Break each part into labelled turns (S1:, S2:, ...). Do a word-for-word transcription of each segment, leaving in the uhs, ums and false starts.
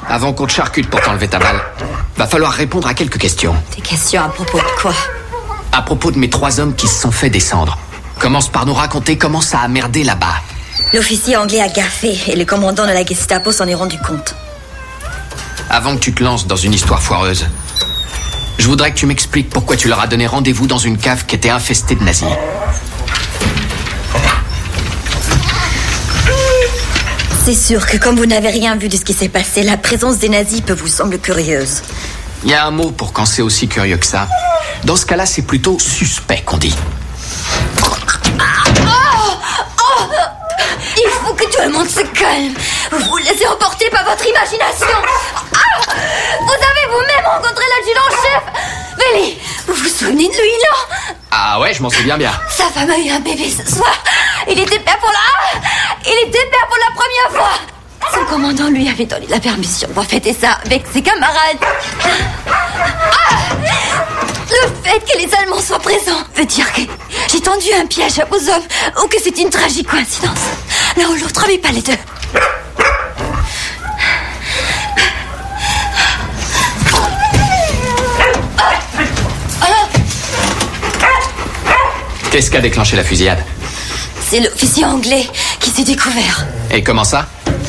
S1: avant qu'on te charcute pour t'enlever ta balle, va falloir répondre à quelques questions.
S2: Des questions à propos de quoi?
S1: À propos de mes trois hommes qui se sont fait descendre. Commence par nous raconter comment ça a merdé là-bas.
S2: L'officier anglais a gaffé et le commandant de la Gestapo s'en est rendu compte.
S1: Avant que tu te lances dans une histoire foireuse, je voudrais que tu m'expliques pourquoi tu leur as donné rendez-vous dans une cave qui était infestée de nazis.
S2: C'est sûr que comme vous n'avez rien vu de ce qui s'est passé, la présence des nazis peut vous sembler curieuse.
S1: Il y a un mot pour quand c'est aussi curieux que ça. Dans ce cas-là, c'est plutôt suspect qu'on dit.
S2: Oh, oh, il faut que tout le monde se calme. Vous vous laissez emporter par votre imagination. Ah, vous avez vous-même rencontré l'adjudant-chef. Veli, vous vous souvenez de lui, non?
S1: Ah ouais, je m'en souviens bien.
S2: Sa femme a eu un bébé ce soir. Il était père pour la... Il était père pour la première fois. Son commandant lui avait donné la permission pour fêter ça avec ses camarades. Ah, le fait que les Allemands soient présents veut dire que j'ai tendu un piège à vos hommes ou que c'est une tragique coïncidence. L'un ou l'autre, mais pas les deux.
S1: Qu'est-ce qui a déclenché la fusillade?
S2: C'est l'officier anglais qui s'est découvert.
S1: Et comment ça?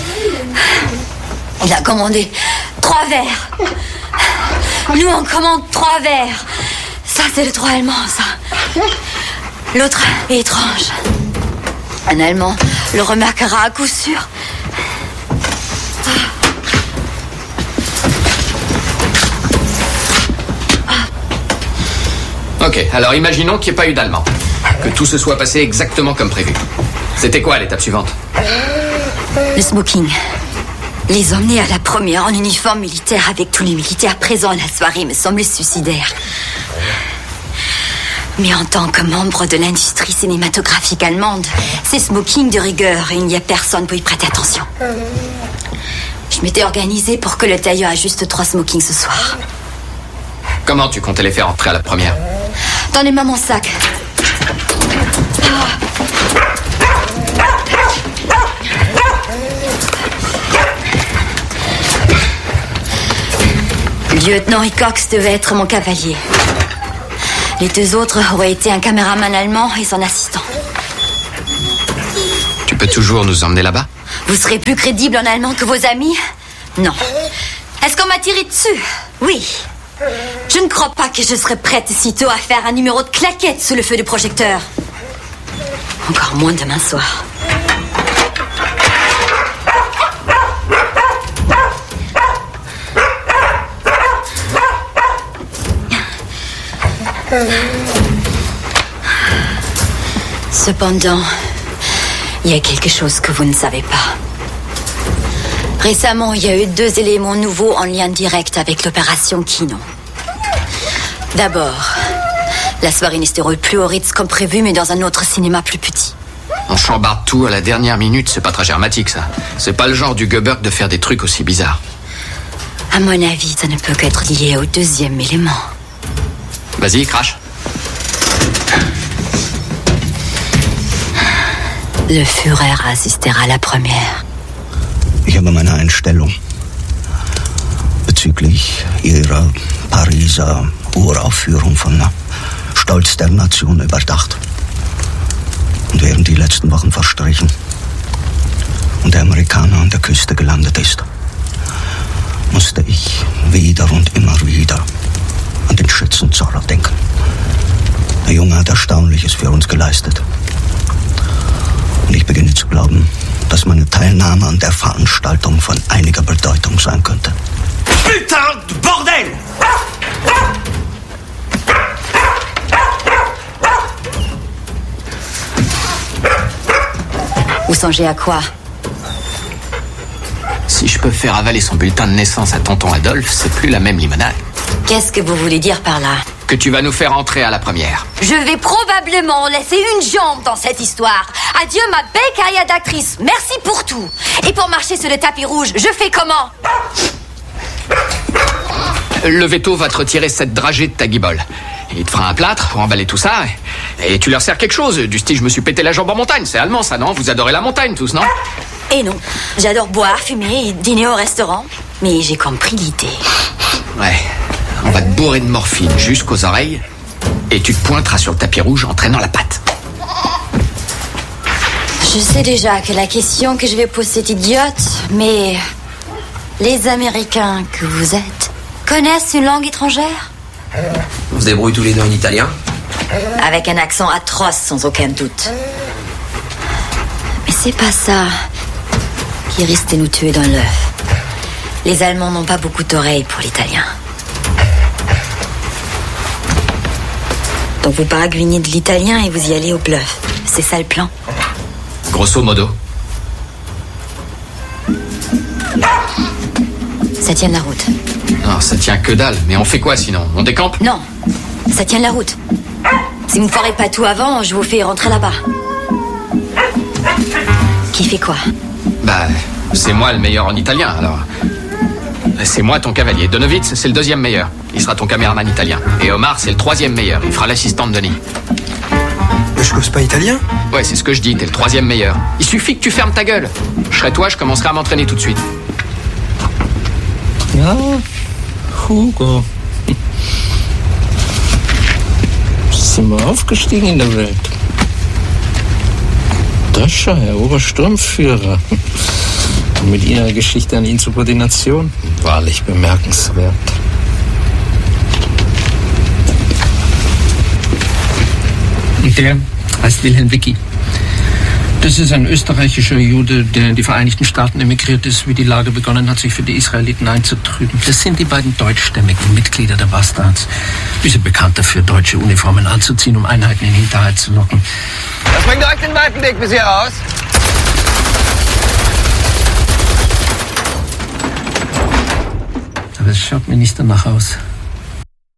S2: Il a commandé trois verres. Nous, on commande trois verres. Ça, c'est le droit allemand, ça. L'autre est étrange. Un Allemand le remarquera à coup sûr.
S1: Ok, alors imaginons qu'il n'y ait pas eu d'Allemand. Que tout se soit passé exactement comme prévu. C'était quoi l'étape suivante?
S2: Le smoking. Les emmener à la première en uniforme militaire avec tous les militaires présents à la soirée me semble suicidaire. Mais en tant que membre de l'industrie cinématographique allemande, c'est smoking de rigueur et il n'y a personne pour y prêter attention. Je m'étais organisée pour que le tailleur ajuste trois smokings ce soir.
S1: Comment tu comptais les faire entrer à la première?
S2: Donnez-moi mon sac. Le lieutenant Hickox devait être mon cavalier. Les deux autres auraient été un caméraman allemand et son assistant.
S1: Tu peux toujours nous emmener là-bas?
S2: Vous serez plus crédible en allemand que vos amis? Non. Est-ce qu'on m'a tiré dessus? Oui. Je ne crois pas que je serais prête sitôt à faire un numéro de claquette sous le feu du projecteur. Encore moins demain soir. Cependant, il y a quelque chose que vous ne savez pas. Récemment, il y a eu deux éléments nouveaux en lien direct avec l'opération Kino. D'abord, la soirée ne se déroule plus au Ritz comme prévu, mais dans un autre cinéma plus petit.
S1: On chambarde tout à la dernière minute, c'est pas très germatique ça. C'est pas le genre du Goebbels de faire des trucs aussi bizarres.
S2: À mon avis, ça ne peut qu'être lié au deuxième élément.
S1: Vas-y, crache.
S2: Le Führer assistera à la première.
S3: Ich habe meine Einstellung bezüglich Ihrer Pariser Uraufführung von Stolz der Nation überdacht. Und während die letzten Wochen verstrichen und der Amerikaner an der Küste gelandet ist, musste ich wieder und immer wieder an den Schützen Zorro denken. Der Junge hat Erstaunliches für uns geleistet. Und ich beginne zu glauben, dass meine Teilnahme an der Veranstaltung von einiger Bedeutung sein könnte.
S4: Putain de bordel!
S2: Vous songez à quoi?
S1: Si je peux faire avaler son bulletin de naissance à tonton Adolphe, c'est plus la même limonade.
S2: Qu'est-ce que vous voulez dire par là?
S1: Que tu vas nous faire entrer à la première.
S2: Je vais probablement laisser une jambe dans cette histoire. Adieu ma belle carrière d'actrice. Merci pour tout. Et pour marcher sur le tapis rouge, je fais comment?
S1: Le veto va te retirer cette dragée de ta guibole. Il te fera un plâtre pour emballer tout ça. Et tu leur sers quelque chose, du style je me suis pété la jambe en montagne. C'est allemand ça, non? Vous adorez la montagne tous, non?
S2: Et non. J'adore boire, fumer et dîner au restaurant. Mais j'ai compris l'idée.
S1: Ouais. On va te bourrer de morphine jusqu'aux oreilles et tu te pointeras sur le tapis rouge en traînant la patte.
S2: Je sais déjà que la question que je vais poser est idiote, mais les Américains que vous êtes connaissent une langue étrangère?
S5: On se débrouille tous les deux en italien?
S2: Avec un accent atroce, sans aucun doute. Mais c'est pas ça qui risque de nous tuer dans l'œuf. Les Allemands n'ont pas beaucoup d'oreilles pour l'italien. Donc vous baragouinez de l'italien et vous y allez au bluff. C'est ça le plan?
S1: Grosso modo.
S2: Ça tient la route.
S1: Non, ça tient que dalle. Mais on fait quoi sinon? On décampe?
S2: Non, ça tient la route. Si vous ne ferez pas tout avant, je vous fais rentrer là-bas. Qui fait quoi?
S1: Bah, c'est moi le meilleur en italien, alors. C'est moi ton cavalier. Donovitz, c'est le deuxième meilleur. Il sera ton caméraman italien. Et Omar, c'est le troisième meilleur. Il fera l'assistant de Denis.
S6: Mais je cause pas italien?
S1: Ouais, c'est ce que je dis. T'es le troisième meilleur. Il suffit que tu fermes ta gueule. Je serai toi, je commencerai à m'entraîner tout de suite.
S7: Ja, Hugo. Sind wir aufgestiegen in der Welt? Dascher, Herr Obersturmführer. Und mit Ihrer Geschichte an Insubordination. Wahrlich bemerkenswert.
S8: Und der heißt Wilhelm Wicki. Das ist ein österreichischer Jude, der in die Vereinigten Staaten emigriert ist, wie die Lage begonnen hat, sich für die Israeliten einzutrüben. Das sind die beiden deutschstämmigen Mitglieder der Bastards. Die sind bekannt dafür, deutsche Uniformen anzuziehen, um Einheiten in Hinterhalt zu locken.
S9: Was bringt euch den weiten Weg bis hier aus?
S8: Aber es schaut mir nicht danach aus.